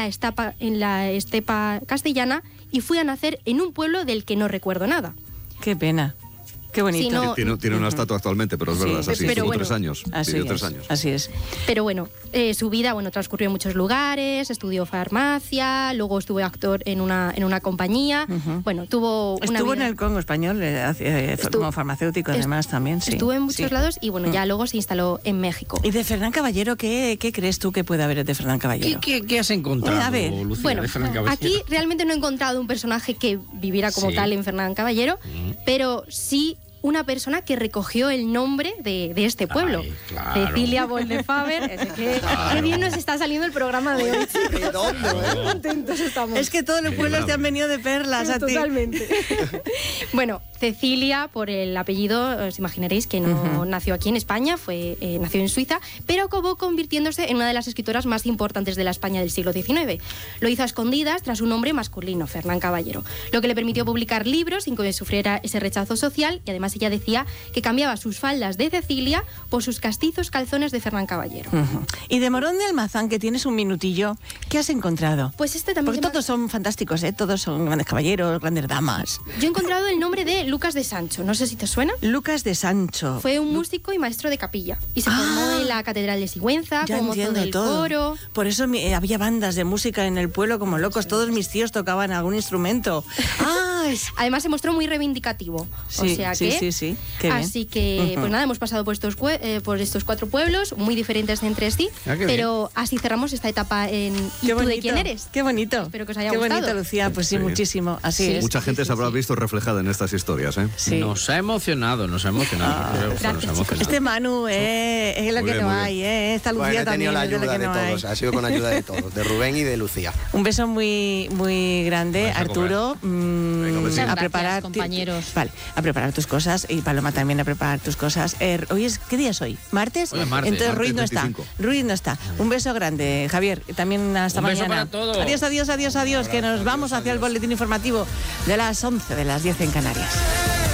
la estepa castellana y fui a nacer en un pueblo del que no recuerdo nada. Qué pena. Qué bonito. Si no, tiene una estatua actualmente, pero es verdad, es así. Tuvo 3 años. Vivió 3 años. Así es. Pero bueno, su vida transcurrió en muchos lugares, estudió farmacia, luego estuvo actor en una compañía. Bueno, tuvo una Estuvo vida... en el Congo español, como farmacéutico además también, sí. Estuvo en muchos lados y ya luego se instaló en México. ¿Y de Fernán Caballero qué crees tú que puede haber de Fernán Caballero? ¿Qué has encontrado, A ver. Lucía, Bueno, de Fernán Caballero? aquí realmente no he encontrado un personaje que viviera como tal en Fernán Caballero, pero sí una persona que recogió el nombre de este pueblo. Ay, claro. Cecilia Boldefáber. Qué bien nos está saliendo el programa de hoy, chicos. Redondo, Contentos estamos. Es que todos los pueblos te han venido de perlas a ti. Totalmente. Bueno, Cecilia, por el apellido, os imaginaréis que no nació aquí en España, nació en Suiza, pero acabó convirtiéndose en una de las escritoras más importantes de la España del siglo XIX. Lo hizo a escondidas tras un nombre masculino, Fernán Caballero, lo que le permitió publicar libros sin que sufriera ese rechazo social, y además ella decía que cambiaba sus faldas de Cecilia por sus castizos calzones de Fernán Caballero. Y de Morón de Almazán, que tienes un minutillo, ¿qué has encontrado? Pues este también... Porque todos son fantásticos, todos son grandes caballeros, grandes damas. Yo he encontrado el nombre de Lucas de Sancho, no sé si te suena. Lucas de Sancho. Fue un músico y maestro de capilla y se formó en la Catedral de Sigüenza Ya como mozo del coro. Por eso había bandas de música en el pueblo como locos, todos mis tíos tocaban algún instrumento. Además se mostró muy reivindicativo. Sí, o sea sí, que, sí. Qué bien. Así que, pues nada, hemos pasado por estos 4 pueblos, muy diferentes entre sí, pero así cerramos esta etapa en ¿Y tú de quién eres? Qué bonito. Espero que os haya gustado. gustado. Qué bonito, Lucía, pues sí, muchísimo. Así es. Mucha gente se habrá visto reflejada en estas historias, ¿eh? Sí. Nos ha emocionado. Este Manu es lo que no hay, Esta Lucía he tenido también la es de lo ayuda que de no todos, hay. ha sido con ayuda de todos, de Rubén y de Lucía. Un beso muy, muy grande, Arturo. A preparar, compañeros. Vale, a preparar tus cosas y Paloma también a preparar tus cosas. Hoy ¿qué día es hoy? ¿Martes? Hoy es martes. Entonces Ruiz no está. 25. Ruiz no está. Un beso grande, Javier. También hasta Un beso mañana. para todos. Adiós, que nos vamos hacia el boletín informativo de las 11, de las 10 en Canarias.